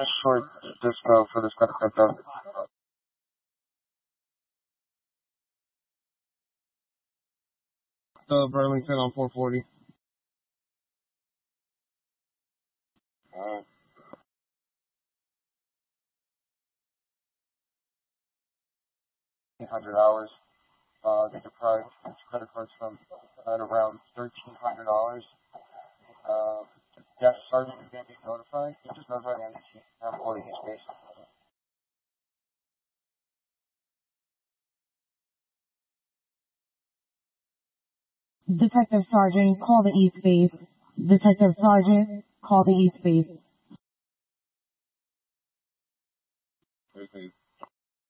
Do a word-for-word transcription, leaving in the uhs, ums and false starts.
a short disco for this credit card though. The Burlington on four forty. Alright. eight hundred hours. Uh, get the price. It's credit cards from at around thirteen hundred dollars. Uh, yes, sergeant is going to be notified. You just notify the M D T. I'm holding his space. Detective Sergeant, call the East Base. Detective Sergeant, call the East Base. Okay.